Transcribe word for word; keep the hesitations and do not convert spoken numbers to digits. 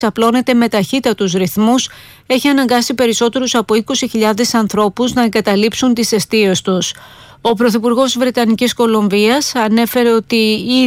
απλώνεται με ταχύτατους ρυθμούς, έχει αναγκάσει περισσότερους από είκοσι χιλιάδες ανθρώπους να εγκαταλείψουν τις εστίες τους. Ο Πρωθυπουργός Βρετανικής Κολομβίας ανέφερε ότι